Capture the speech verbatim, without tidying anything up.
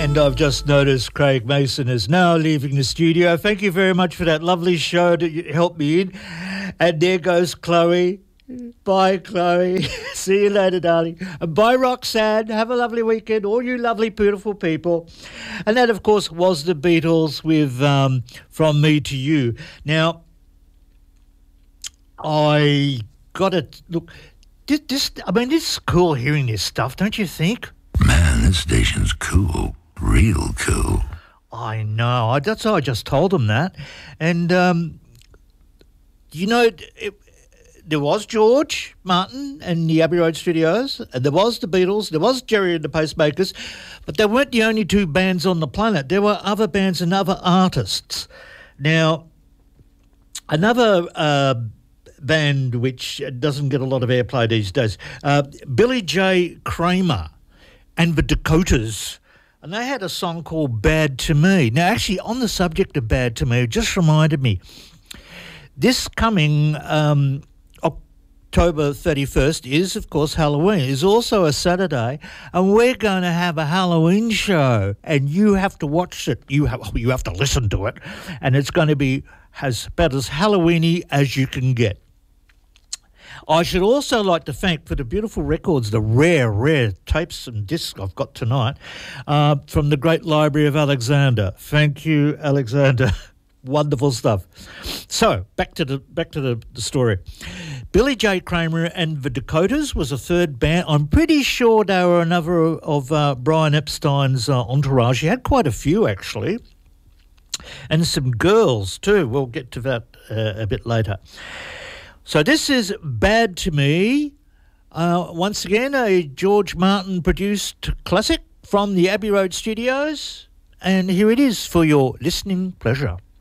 And I've just noticed Craig Mason is now leaving the studio. Thank you very much for that lovely show that you helped me in. And there goes Chloe. Bye, Chloe. See you later, darling. And bye, Roxanne. Have a lovely weekend, all you lovely, beautiful people. And that, of course, was the Beatles with um, From Me to You. Now, I got to look. This, this, I mean, this is cool hearing this stuff, don't you think? Man, this station's cool. Real cool. I know. I, that's why I just told them that. And, um, you know, it, it, there was George Martin and the Abbey Road Studios, and there was the Beatles, there was Jerry and the Pacemakers, but they weren't the only two bands on the planet. There were other bands and other artists. Now, another uh, band which doesn't get a lot of airplay these days, uh, Billy J. Kramer and the Dakotas, and they had a song called Bad to Me. Now, actually, on the subject of Bad to Me, it just reminded me, this coming um, October thirty-first is, of course, Halloween. It's also a Saturday, and we're going to have a Halloween show, and you have to watch it. You have you have to listen to it, and it's going to be as about as Halloween-y as you can get. I should also like to thank for the beautiful records, the rare, rare tapes and discs I've got tonight uh, from the Great Library of Alexander. Thank you, Alexander. Wonderful stuff. So back to the back to the, the story. Billy J. Kramer and the Dakotas was a third band. I'm pretty sure they were another of uh, Brian Epstein's uh, entourage. He had quite a few, actually, and some girls too. We'll get to that uh, a bit later. So this is Bad to Me. Uh, once again, a George Martin produced classic from the Abbey Road Studios. And here it is for your listening pleasure.